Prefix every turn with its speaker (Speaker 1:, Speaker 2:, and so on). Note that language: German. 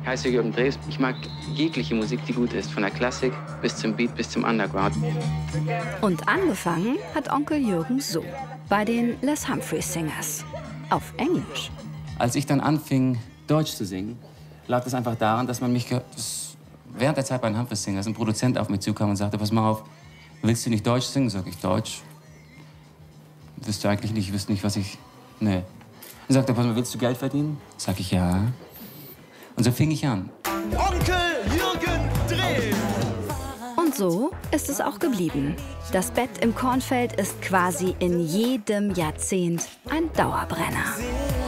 Speaker 1: heiße Jürgen Drews. Ich mag jegliche Musik, die gut ist. Von der Klassik bis zum Beat, bis zum Underground.
Speaker 2: Und angefangen hat Onkel Jürgen so, bei den Les Humphreys Singers. Auf Englisch.
Speaker 1: Als ich dann anfing, Deutsch zu singen, lag es einfach daran, dass man mich... Während der Zeit bei den Humphreys Singers ein Produzent auf mich zukam und sagte, pass mal auf, willst du nicht Deutsch singen? Sag ich, Deutsch? Wüsste eigentlich nicht, ich wüsste nicht, was ich... Nee. Dann sagt er, pass mal, willst du Geld verdienen? Sag ich, ja. Und so fing ich an.
Speaker 3: Onkel Jürgen Drews!
Speaker 2: Und so ist es auch geblieben. Das Bett im Kornfeld ist quasi in jedem Jahrzehnt ein Dauerbrenner.